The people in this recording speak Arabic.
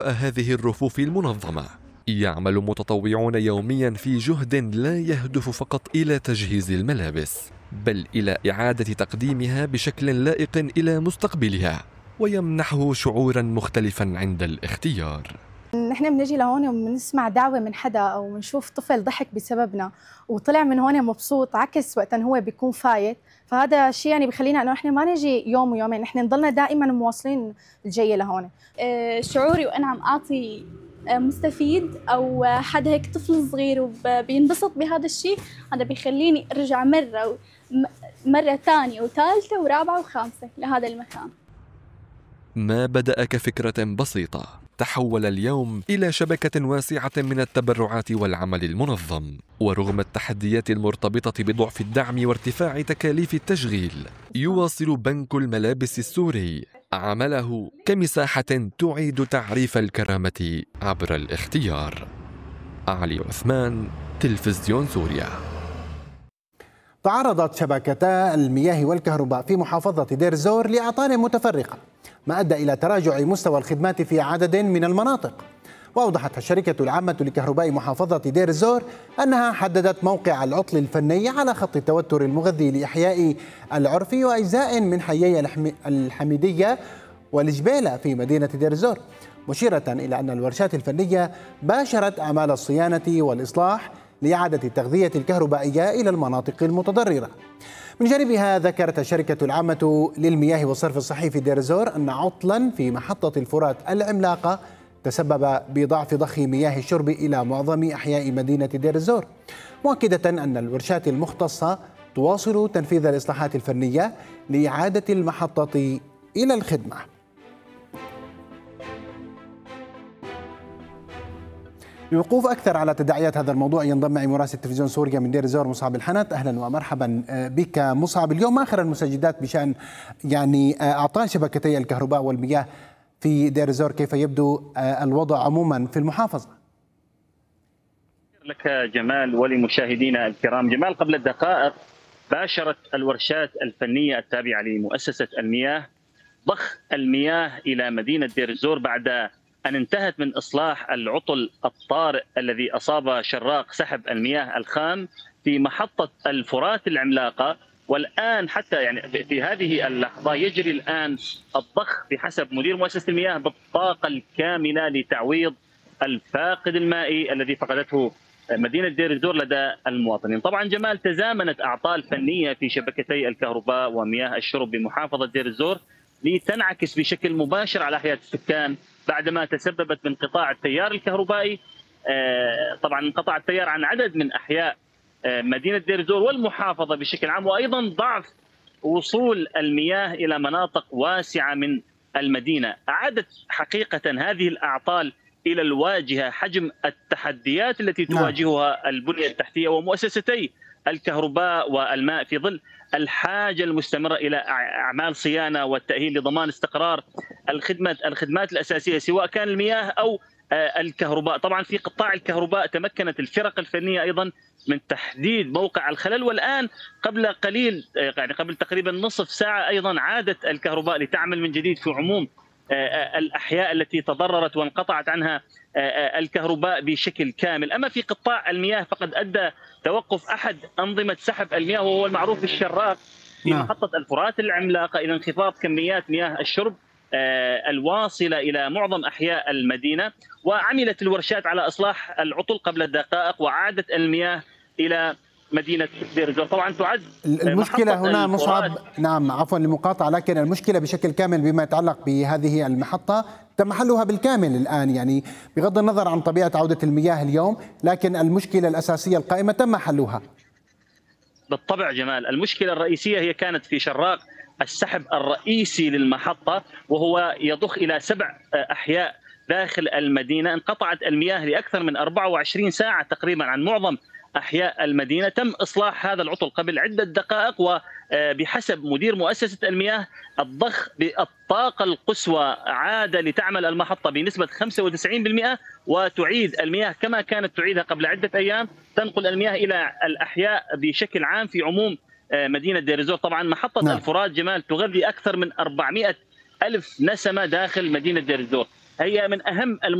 هذه الرفوف المنظمة. يعمل متطوعون يوميا في جهد لا يهدف فقط إلى تجهيز الملابس، بل إلى إعادة تقديمها بشكل لائق إلى مستقبلها، ويمنحه شعورا مختلفا عند الاختيار. نحن بنجي لهون وبنسمع دعوة من حدا أو بنشوف طفل ضحك بسببنا وطلع من هون مبسوط، عكس وقتا هو بيكون فايت، فهذا الشيء يعني بخلينا إنه نحن ما نجي يوم ويومين، نحن نضلنا دائما مواصلين الجاية لهون. شعوري وأنا عم أعطي مستفيد أو حدا هيك طفل صغير وبينبسط بهذا الشيء، هذا بيخليني أرجع مرة ثانية وثالثة ورابعة وخامسة لهذا المكان. ما بدأ كفكرة بسيطة تحول اليوم إلى شبكة واسعة من التبرعات والعمل المنظم، ورغم التحديات المرتبطة بضعف الدعم وارتفاع تكاليف التشغيل، يواصل بنك الملابس السوري عمله كمساحة تعيد تعريف الكرامة عبر الاختيار. علي عثمان، تلفزيون سوريا. تعرضت شبكتا المياه والكهرباء في محافظة دير الزور لأعطال متفرقة، ما أدى إلى تراجع مستوى الخدمات في عدد من المناطق. وأوضحت الشركة العامة لكهرباء محافظة دير الزور أنها حددت موقع العطل الفني على خط التوتر المغذي لإحياء العرف وأجزاء من حيي الحميدية والجبيلة في مدينة دير الزور، مشيرة إلى أن الورشات الفنية باشرت أعمال الصيانة والإصلاح لإعادة التغذية الكهربائية إلى المناطق المتضررة. من جانبها ذكرت الشركة العامة للمياه والصرف الصحي في دير الزور أن عطلا في محطة الفرات العملاقة تسبب بضعف ضخ مياه الشرب إلى معظم أحياء مدينة دير الزور، مؤكدة أن الورشات المختصة تواصل تنفيذ الإصلاحات الفنية لإعادة المحطة إلى الخدمة. للوقوف أكثر على تداعيات هذا الموضوع ينضم معي مراسل تلفزيون سوريا من دير الزور مصعب الحنت. أهلا ومرحبا بك مصعب. اليوم آخر المستجدات بشأن أعطال شبكتي الكهرباء والمياه في دير الزور، كيف يبدو الوضع عموما في المحافظة؟ لك جمال ولمشاهدينا الكرام. جمال، قبل الدقائق باشرت الورشات الفنية التابعة لمؤسسة المياه ضخ المياه إلى مدينة دير الزور بعد أن انتهت من إصلاح العطل الطارئ الذي أصاب شراق سحب المياه الخام في محطة الفرات العملاقة. والآن حتى في هذه اللحظة يجري الآن الضخ بحسب مدير مؤسسة المياه بالطاقة الكاملة لتعويض الفاقد المائي الذي فقدته مدينة دير الزور لدى المواطنين. طبعا جمال، تزامنت أعطال فنية في شبكتي الكهرباء ومياه الشرب بمحافظة دير الزور لتنعكس بشكل مباشر على حياة السكان بعدما تسببت بانقطاع التيار الكهربائي. طبعا انقطع التيار عن عدد من أحياء مدينة دير الزور والمحافظة بشكل عام، وأيضا ضعف وصول المياه إلى مناطق واسعة من المدينة. أعادت حقيقة هذه الأعطال إلى الواجهة حجم التحديات التي تواجهها البنية التحتية ومؤسستي الكهرباء والماء في ظل الحاجة المستمرة إلى أعمال صيانة والتأهيل لضمان استقرار الخدمات الأساسية سواء كان المياه أو الكهرباء. طبعا في قطاع الكهرباء تمكنت الفرق الفنية أيضا من تحديد موقع الخلل، والآن قبل قليل قبل تقريبا نصف ساعة أيضا عادت الكهرباء لتعمل من جديد في عموم الأحياء التي تضررت وانقطعت عنها الكهرباء بشكل كامل. أما في قطاع المياه فقد أدى توقف أحد أنظمة سحب المياه وهو المعروف بالشراق في محطة الفرات العملاقة إلى انخفاض كميات مياه الشرب الواصلة إلى معظم أحياء المدينة. وعملت الورشات على إصلاح العطل قبل الدقائق وعادت المياه إلى مدينة دير الزور. طبعا تعد المشكلة هنا مصعب، نعم عفوا للمقاطعة، لكن المشكلة بشكل كامل بما يتعلق بهذه المحطة تم حلها بالكامل الآن، بغض النظر عن طبيعة عودة المياه اليوم، لكن المشكلة الأساسية القائمة تم حلها. بالطبع جمال، المشكلة الرئيسية هي كانت في شراق السحب الرئيسي للمحطة، وهو يضخ إلى 7 أحياء داخل المدينة. انقطعت المياه لأكثر من 24 ساعة تقريبا عن معظم أحياء المدينة. تم إصلاح هذا العطل قبل عدة دقائق، وبحسب مدير مؤسسة المياه الضخ بالطاقة القصوى عاد لتعمل المحطة بنسبة 95% وتعيد المياه كما كانت تعيدها قبل عدة أيام، تنقل المياه إلى الأحياء بشكل عام في عموم مدينة دير الزور. طبعا محطة الفرات جمال تغذي أكثر من 400 ألف نسمة داخل مدينة دير الزور. هي من أهم